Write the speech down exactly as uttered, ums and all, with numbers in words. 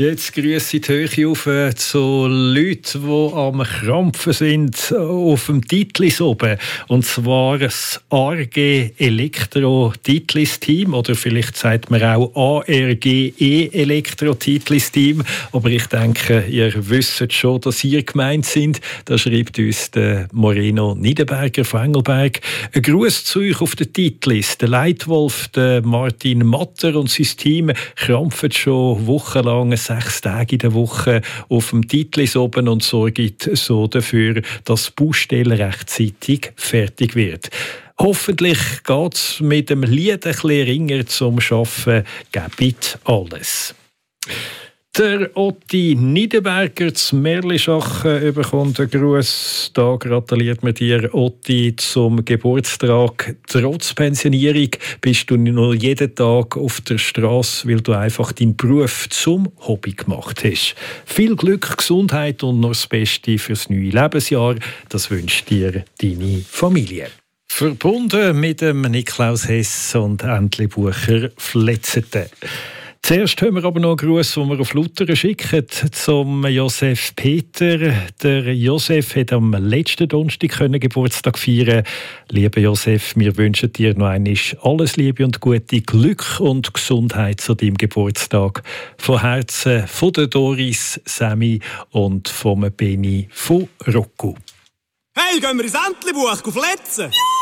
Jetzt grüße ich die Höhe auf äh, zu Leuten, die am Krampfen sind auf dem Titlis oben. Und zwar das A R G Elektro Titlis Team oder vielleicht sagt man auch A R G E Elektro Titlis Team. Aber ich denke, ihr wisst schon, dass ihr gemeint sind. Da schreibt uns der Moreno Niederberger von Engelberg. Ein Gruß zu euch auf den Titlis. Der Leitwolf, der Martin Matter und sein Team krampfen schon wochenlang, sechs Tage in der Woche auf dem Titlis oben und sorgen so dafür, dass die Baustelle rechtzeitig fertig wird. Hoffentlich geht es mit dem Lied ein bisschen ringer zum Arbeiten. Gebt alles. Der Otti Niederberger zu Merlischach bekommt einen Gruß. Da gratuliert mir dir, Otti, zum Geburtstag. Trotz Pensionierung bist du nur jeden Tag auf der Straße, weil du einfach deinen Beruf zum Hobby gemacht hast. Viel Glück, Gesundheit und noch das Beste fürs neue Lebensjahr. Das wünscht dir deine Familie. Verbunden mit dem Niklaus Hess und Entli Bucher Fletzete. Zuerst haben wir aber noch einen Gruß, den wir auf Luthern schicken, zum Josef Peter. Der Josef hat am letzten Donnerstag Geburtstag feiern. Lieber Josef, wir wünschen dir noch einmal alles Liebe und gute Glück und Gesundheit zu deinem Geburtstag. Von Herzen von der Doris, Sammy und vom Benny von Rocco. Hey, gehen wir ins Entlebuch auf Letzen?